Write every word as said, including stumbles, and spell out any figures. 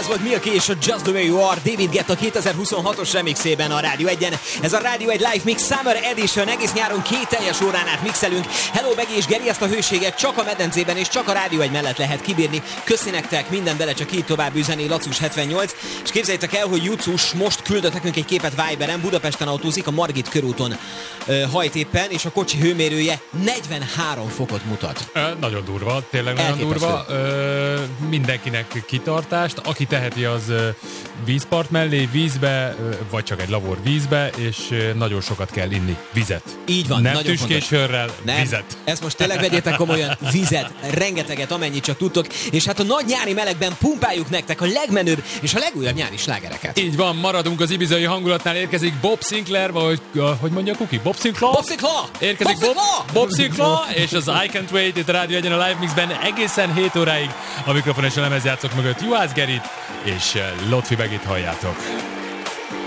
ez volt Milky és a Just the Way You Are, David Guetta kétezer-huszonhatos remixében a Rádió egyen. Ez a Rádió egy Live Mix Summer Edition, egész nyáron két teljes órán át mixelünk. Hello Begi és Geri, ezt a hőséget csak a medencében és csak a Rádió egy mellett lehet kibírni. Köszi nektek, minden bele, csak így tovább üzeni, Lacus hetvennyolc. És képzeljétek el, hogy Jucus most küldött nekünk egy képet Viberen, Budapesten autózik, a Margit körúton ö, hajt éppen, és a kocsi hőmérője negyvenhárom fokot mutat. Ö, nagyon durva, tényleg nagyon Elképesztő. durva. Ö, mindenkinek kitartást, aki teheti, az ö, vízpart mellé, vízbe, ö, vagy csak egy lavor vízbe, és ö, nagyon sokat kell inni vizet. Így van, nem nagyon tüskés sörrel, vizet. Ezt most tényleg vegyétek komolyan, vizet, rengeteget, amennyit csak tudtok, és hát a nagy nyári melegben pumpáljuk nektek a legmenőbb és a legújabb nyári slágereket. Így van, maradunk az ibizai hangulatnál, érkezik Bob Sinclair, vagy hogy mondja Kuki? Bob Sinclair? Bob Sinclair! Érkezik Bob, Bob, Bob Sinclair, és az I Can't Wait itt a Rádió egyen a Live Mixben egészen hét óráig a mikrofon és a lemezjátszók mögött Juhász Gerit és Lotfi Begit halljátok.